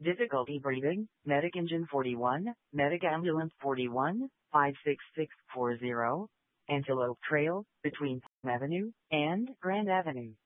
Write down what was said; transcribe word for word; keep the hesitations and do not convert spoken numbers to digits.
Difficulty breathing, Medic Engine forty-one, Medic Ambulance forty-one, five six six four zero, Antelope Trail, between Palm Avenue and Grand Avenue.